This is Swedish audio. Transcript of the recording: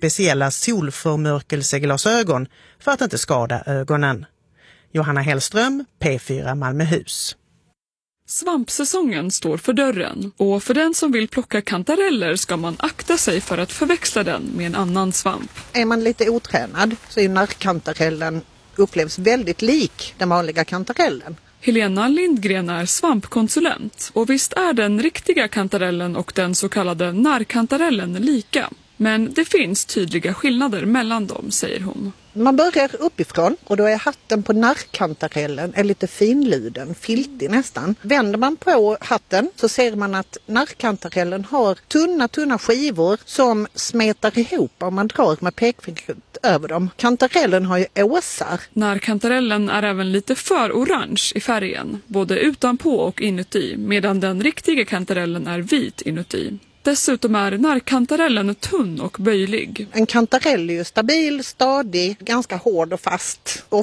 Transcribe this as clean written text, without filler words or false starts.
speciella solförmörkelseglasögon för att inte skada ögonen. Johanna Hellström, P4 Malmöhus. Svampsäsongen står för dörren och för den som vill plocka kantareller ska man akta sig för att förväxla den med en annan svamp. Är man lite otränad så är narrkantarellen upplevs väldigt lik den vanliga kantarellen. Helena Lindgren är svampkonsulent och visst är den riktiga kantarellen och den så kallade narrkantarellen lika. Men det finns tydliga skillnader mellan dem, säger hon. Man börjar uppifrån och då är hatten på narrkantarellen är lite finluden, filtig nästan. Vänder man på hatten så ser man att narrkantarellen har tunna skivor som smetar ihop om man drar med pekfingret över dem. Kantarellen har ju åsar. Narrkantarellen är även lite för orange i färgen, både utanpå och inuti, medan den riktiga kantarellen är vit inuti. Dessutom är narrkantarellen tunn och böjlig. En kantarell är ju stabil, stadig, ganska hård och fast.